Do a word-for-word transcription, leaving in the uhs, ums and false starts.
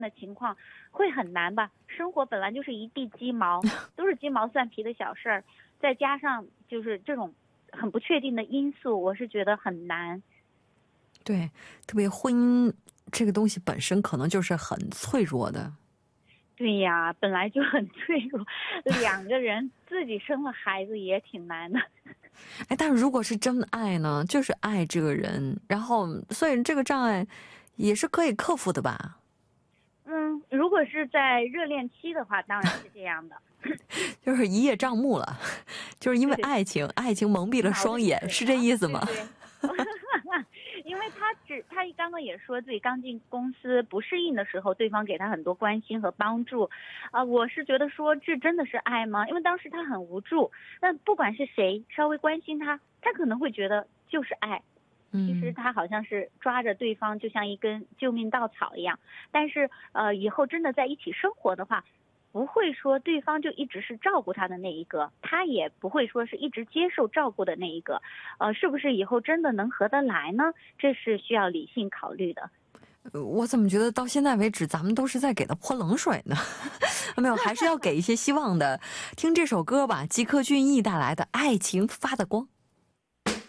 的情况会很难吧？生活本来就是一地鸡毛，都是鸡毛蒜皮的小事儿，再加上就是这种很不确定的因素，我是觉得很难。 对，特别婚姻这个东西本身可能就是很脆弱的。 对呀，本来就很脆弱，两个人自己生了孩子也挺难的。 哎，但如果是真爱呢，就是爱这个人，然后所以这个障碍也是可以克服的吧？ 嗯，如果是在热恋期的话，当然是这样的。 就是一叶障目了，就是因为对， 爱情，爱情蒙蔽了脑子双眼，是这里水了， 意思吗？ 对对。因为他只他刚刚也说自己刚进公司不适应的时候，对方给他很多关心和帮助，啊、我是觉得说这真的是爱吗？因为当时他很无助，那不管是谁稍微关心他，他可能会觉得就是爱。其实嗯， 他好像是抓着对方就像一根救命稻草一样，但是呃以后真的在一起生活的话，不会说对方就一直是照顾他的那一个，他也不会说是一直接受照顾的那一个，呃，是不是以后真的能合得来呢？这是需要理性考虑的。 呃我怎么觉得到现在为止，咱们都是在给他泼冷水呢？没有，还是要给一些希望的。听这首歌吧，吉克隽逸带来的《爱情发的光》。